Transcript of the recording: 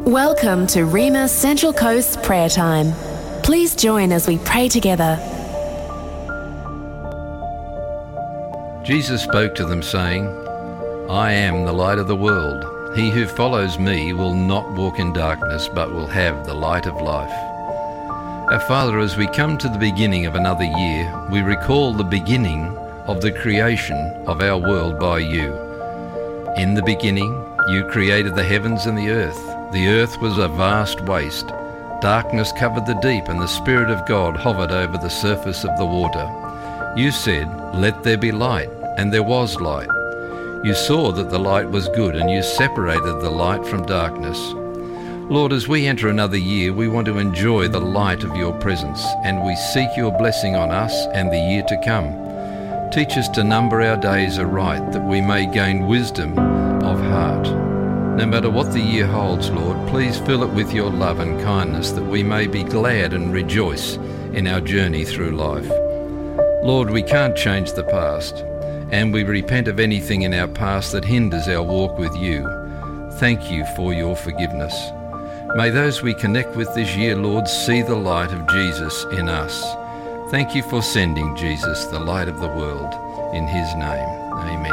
Welcome to Rhema Central Coast Prayer Time. Please join as we pray together. Jesus spoke to them, saying, I am the light of the world. He who follows me will not walk in darkness, but will have the light of life. Our Father, as we come to the beginning of another year, we recall the beginning of the creation of our world by you. In the beginning, you created the heavens and the earth. The earth was a vast waste. Darkness covered the deep, and the Spirit of God hovered over the surface of the water. You said, Let there be light, and there was light. You saw that the light was good, and you separated the light from darkness. Lord, as we enter another year, we want to enjoy the light of your presence, and we seek your blessing on us and the year to come. Teach us to number our days aright, that we may gain wisdom of heart. No matter what the year holds, Lord, please fill it with your love and kindness, that we may be glad and rejoice in our journey through life. Lord, we can't change the past, and we repent of anything in our past that hinders our walk with you. Thank you for your forgiveness. May those we connect with this year, Lord, see the light of Jesus in us. Thank you for sending Jesus, the light of the world. In his name, amen.